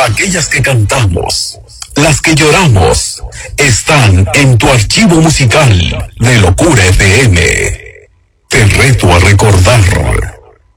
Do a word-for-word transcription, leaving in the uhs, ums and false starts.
aquellas que cantamos, las que lloramos, están en tu archivo musical de Locura F M. Te reto a recordar